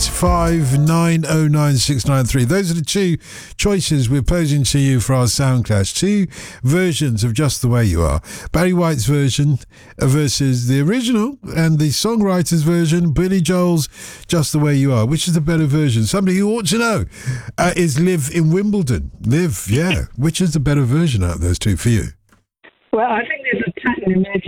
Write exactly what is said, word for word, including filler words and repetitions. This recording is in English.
five nine oh nine six nine three. Those are the two choices we're posing to you for our Sound Clash. Two versions of Just the Way You Are. Barry White's version versus the original and the songwriter's version, Billy Joel's Just the Way You Are. Which is the better version? Somebody who ought to know uh, is Liv in Wimbledon. Liv, yeah. Which is the better version out of those two for you? Well, I think there's a pattern in there.